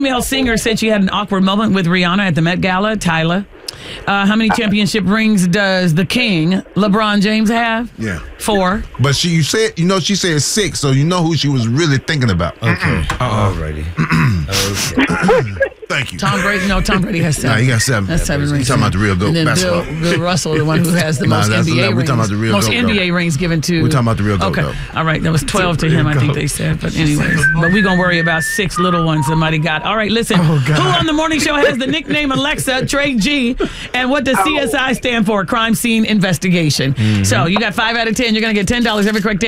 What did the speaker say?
Female singer said she had an awkward moment with Rihanna at the Met Gala. Tyler, how many championship rings does the king, LeBron James, have? Yeah. 4. But she said 6, so you know who she was really thinking about. Okay. Alrighty. Okay. Thank you. Tom Brady has 7. Nah, he got 7. That's 7 rings. He's talking about the real GOAT. And then basketball. Bill Russell, the one who has the most that's NBA 11. rings. We're talking about the real most GOAT, NBA rings given to. We're talking about the real GOAT, Okay. though. All right. That was 12 to him, I think they said. But anyways. But we're going to worry about 6 little ones somebody got. All right, listen. Who on the morning show has the nickname Alexa, Trey G, and what does CSI stand for? Crime Scene Investigation. So you got 5 out of 10. You're going to get $10 every correct answer.